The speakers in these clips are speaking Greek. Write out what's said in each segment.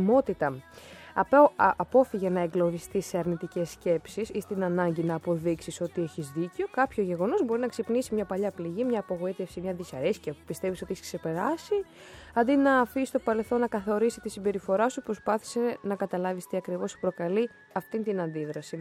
ετοιμότητα. Απόφυγε να εγκλωβιστείς σε αρνητικές σκέψεις ή στην ανάγκη να αποδείξεις ότι έχεις δίκιο. Κάποιο γεγονός μπορεί να ξυπνήσει μια παλιά πληγή, μια απογοήτευση, μια δυσαρέσκεια που πιστεύεις ότι έχεις ξεπεράσει. Αντί να αφήσεις το παρελθόν να καθορίσει τη συμπεριφορά σου, προσπάθησε να καταλάβεις τι ακριβώς προκαλεί αυτή την αντίδραση.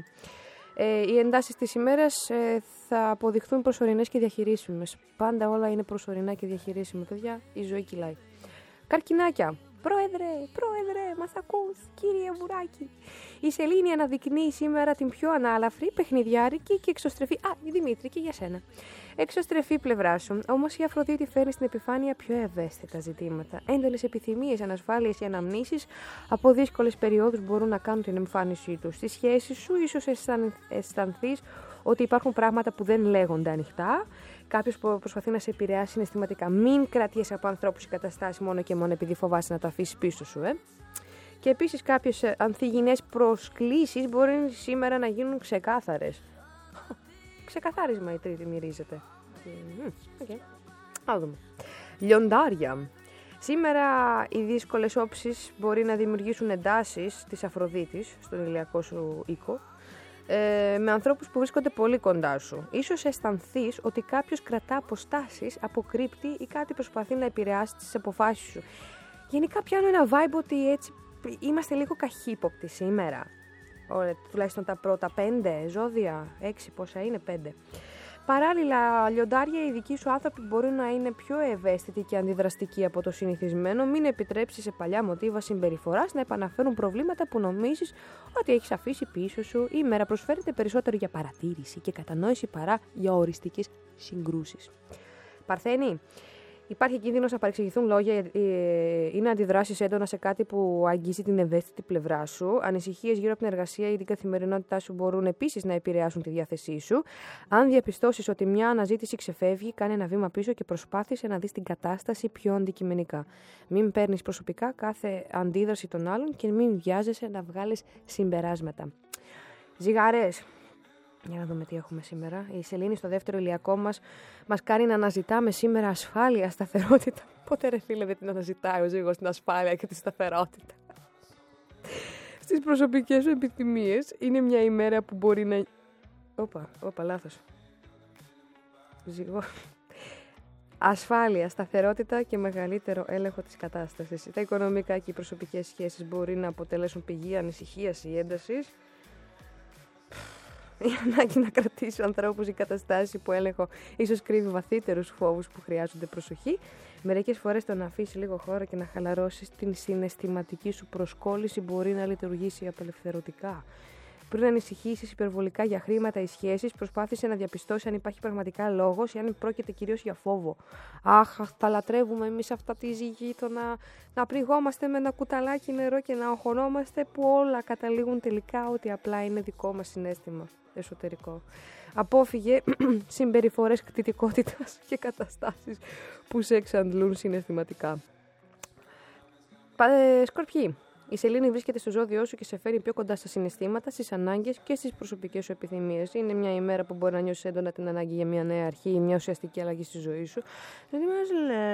Οι εντάσεις της ημέρας θα αποδειχθούν προσωρινές και διαχειρίσιμες. Πάντα όλα είναι προσωρινά και διαχειρίσιμα, παιδιά. Η ζωή κυλάει. Καρκινάκια. Πρόεδρε, μας ακούς, κύριε Βουράκη. Η Σελήνη αναδεικνύει σήμερα την πιο ανάλαφρη, παιχνιδιάρικη και εξωστρεφή. Η Δημήτρη, και για σένα. Εξωστρεφή πλευρά σου. Όμως η Αφροδίτη φέρνει στην επιφάνεια πιο ευαίσθητα ζητήματα. Έντονες επιθυμίες, ανασφάλειες ή αναμνήσεις από δύσκολες περιόδους μπορούν να κάνουν την εμφάνισή τους. Στη σχέση σου, ίσως αισθανθείς ότι υπάρχουν πράγματα που δεν λέγονται ανοιχτά. Κάποιος που προσπαθεί να σε επηρεάσει συναισθηματικά. Μην κρατιέσαι από ανθρώπους ή καταστάσεις μόνο και μόνο επειδή φοβάσαι να το αφήσεις πίσω σου. Και επίσης κάποιες ανθυγιεινές προσκλήσεις μπορεί σήμερα να γίνουν ξεκάθαρες. Ξεκαθάρισμα η Τρίτη μυρίζεται. Okay. Ας δούμε. Λιοντάρια. Σήμερα οι δύσκολες όψεις μπορεί να δημιουργήσουν εντάσεις της Αφροδίτης στον ηλιακό σου οίκο. Με ανθρώπους που βρίσκονται πολύ κοντά σου. Ίσως αισθανθείς ότι κάποιος κρατά αποστάσεις, αποκρύπτει ή κάτι προσπαθεί να επηρεάσει τις αποφάσεις σου. Γενικά πιάνω ένα vibe ότι έτσι είμαστε λίγο καχύποπτοι σήμερα. Ωραία, τουλάχιστον τα πρώτα 5 ζώδια, 6 πόσα είναι, 5. Παράλληλα, λιοντάρια, οι δικοί σου άνθρωποι μπορεί να είναι πιο ευαίσθητοι και αντιδραστικοί από το συνηθισμένο. Μην επιτρέψεις σε παλιά μοτίβα συμπεριφοράς να επαναφέρουν προβλήματα που νομίζεις ότι έχεις αφήσει πίσω σου. Η ημέρα προσφέρεται περισσότερο για παρατήρηση και κατανόηση παρά για οριστικές συγκρούσεις. Παρθένη. Υπάρχει κίνδυνος να παρεξηγηθούν λόγια ή να αντιδράσεις έντονα σε κάτι που αγγίζει την ευαίσθητη πλευρά σου. Ανησυχίες γύρω από την εργασία ή την καθημερινότητά σου μπορούν επίσης να επηρεάσουν τη διάθεσή σου. Αν διαπιστώσεις ότι μια αναζήτηση ξεφεύγει, κάνε ένα βήμα πίσω και προσπάθησε να δεις την κατάσταση πιο αντικειμενικά. Μην παίρνεις προσωπικά κάθε αντίδραση των άλλων και μην βιάζεσαι να βγάλεις συμπεράσματα. Ζυγαρές. Για να δούμε τι έχουμε σήμερα. Η Σελήνη στο δεύτερο ηλιακό μας κάνει να αναζητάμε σήμερα ασφάλεια, σταθερότητα. Πότε ρε φίλε δεν την αναζητάει ο ζύγος την ασφάλεια και τη σταθερότητα. Στις προσωπικές σου επιθυμίες είναι μια ημέρα που μπορεί να... Όπα, λάθος. Ζυγό. Ασφάλεια, σταθερότητα και μεγαλύτερο έλεγχο της κατάστασης. Τα οικονομικά και οι προσωπικές σχέσεις μπορεί να αποτελέσουν πηγή ανησυχίας ή έντασης. Η ανάγκη να κρατήσει ανθρώπους ή καταστάσεις υπό έλεγχο ίσως κρύβει βαθύτερους φόβους που χρειάζονται προσοχή. Μερικές φορές το να αφήσει λίγο χώρο και να χαλαρώσεις την συναισθηματική σου προσκόλληση μπορεί να λειτουργήσει απελευθερωτικά. Πριν ανησυχήσεις υπερβολικά για χρήματα ή σχέσεις, προσπάθησε να διαπιστώσει αν υπάρχει πραγματικά λόγος ή αν πρόκειται κυρίως για φόβο. Αχ, τα λατρεύουμε εμείς αυτά τη ζυγή, το να πληγόμαστε με ένα κουταλάκι νερό και να αγχωνόμαστε που όλα καταλήγουν τελικά ότι απλά είναι δικό μας συναίσθημα εσωτερικό. Απόφυγε συμπεριφορές κτητικότητας και καταστάσεις που σε εξαντλούν συναισθηματικά. Σκορπιοί. Η Σελήνη βρίσκεται στο ζώδιό σου και σε φέρει πιο κοντά στα συναισθήματα, στις ανάγκες και στις προσωπικές σου επιθυμίες. Είναι μια ημέρα που μπορεί να νιώσεις έντονα την ανάγκη για μια νέα αρχή ή μια ουσιαστική αλλαγή στη ζωή σου. Δηλαδή μας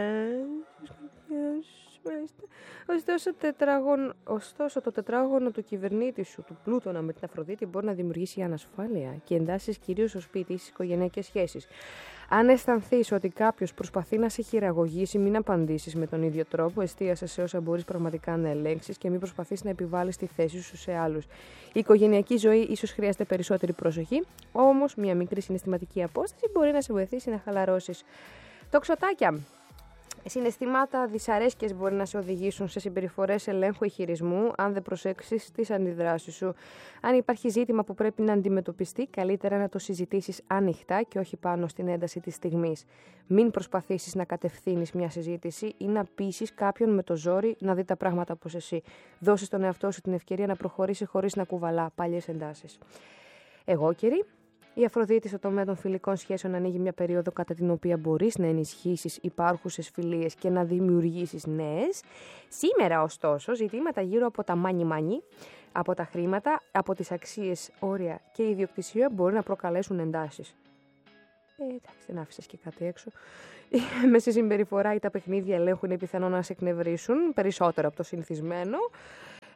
ωστόσο, το τετράγωνο του κυβερνήτη σου, του Πλούτονα με την Αφροδίτη, μπορεί να δημιουργήσει ανασφάλεια και εντάσεις κυρίως στο σπίτι ή στις οικογενειακές σχέσεις. Αν αισθανθείς ότι κάποιος προσπαθεί να σε χειραγωγήσει, μην απαντήσεις με τον ίδιο τρόπο. Εστίασε σε όσα μπορείς πραγματικά να ελέγξεις και μην προσπαθείς να επιβάλλεις τη θέση σου σε άλλους. Η οικογενειακή ζωή ίσως χρειάζεται περισσότερη προσοχή, όμως μια μικρή συναισθηματική απόσταση μπορεί να σε βοηθήσει να χαλαρώσεις. Τοξοτάκια. Συναισθήματα δυσαρέσκειας μπορεί να σε οδηγήσουν σε συμπεριφορές ελέγχου ή χειρισμού, αν δεν προσέξεις τις αντιδράσεις σου. Αν υπάρχει ζήτημα που πρέπει να αντιμετωπιστεί, καλύτερα να το συζητήσεις ανοιχτά και όχι πάνω στην ένταση της στιγμής. Μην προσπαθήσεις να κατευθύνεις μια συζήτηση ή να πείσεις κάποιον με το ζόρι να δει τα πράγματα όπως εσύ. Δώσε στον εαυτό σου την ευκαιρία να προχωρήσει χωρίς να κουβαλά παλιές εντάσεις. Αιγόκεροι. Η Αφροδίτη στο τομέα των φιλικών σχέσεων ανοίγει μια περίοδο κατά την οποία μπορείς να ενισχύσεις υπάρχουσες φιλίες και να δημιουργήσεις νέες. Σήμερα, ωστόσο, ζητήματα γύρω από τα μάνι-μάνι, από τα χρήματα, από τις αξίες, όρια και ιδιοκτησία μπορεί να προκαλέσουν εντάσεις. Εντάξει, δεν άφησες και κάτι έξω. Με στη συμπεριφορά ή τα παιχνίδια ελέγχου είναι πιθανό να σε εκνευρίσουν περισσότερο από το συνηθισμένο.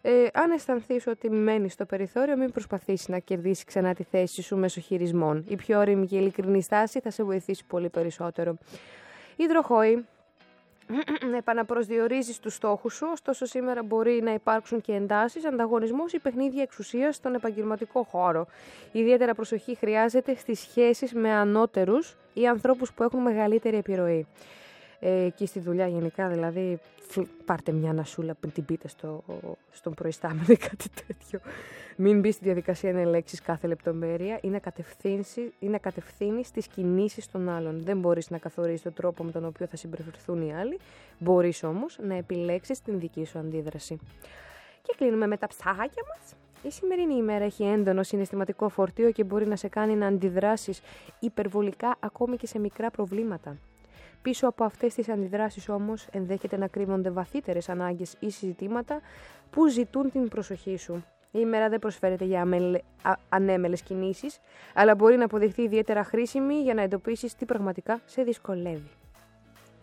Αν αισθανθείς ότι μένεις στο περιθώριο, μην προσπαθήσεις να κερδίσεις ξανά τη θέση σου μέσω χειρισμών. Η πιο όριμη και ειλικρινή στάση θα σε βοηθήσει πολύ περισσότερο. Υδροχόη. Επαναπροσδιορίζεις τους στόχους σου, ωστόσο σήμερα μπορεί να υπάρξουν και εντάσεις, ανταγωνισμός ή παιχνίδια εξουσίας στον επαγγελματικό χώρο. Ιδιαίτερα προσοχή χρειάζεται στις σχέσεις με ανώτερους ή ανθρώπους που έχουν μεγαλύτερη επιρροή. Και στη δουλειά γενικά, δηλαδή, πάρτε μια ανασούλα, την πείτε στον προϊστάμενο ή κάτι τέτοιο. Μην μπει στη διαδικασία να ελέγξεις κάθε λεπτομέρεια ή να κατευθύνεις τις κινήσεις των άλλων. Δεν μπορείς να καθορίσεις τον τρόπο με τον οποίο θα συμπεριφερθούν οι άλλοι. Μπορείς όμως να επιλέξεις την δική σου αντίδραση. Και κλείνουμε με τα ψάχια μας. Η σημερινή ημέρα έχει έντονο συναισθηματικό φορτίο και μπορεί να σε κάνει να αντιδράσεις υπερβολικά ακόμη και σε μικρά προβλήματα. Πίσω από αυτές τις αντιδράσεις όμως ενδέχεται να κρύβονται βαθύτερες ανάγκες ή συζητήματα που ζητούν την προσοχή σου. Η ημέρα δεν προσφέρεται για ανέμελες κινήσεις, αλλά μπορεί να αποδειχθεί ιδιαίτερα χρήσιμη για να εντοπίσεις τι πραγματικά σε δυσκολεύει.